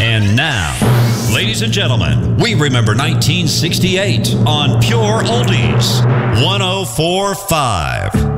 And now, ladies and gentlemen, we remember 1968 on Pure Oldies 104.5.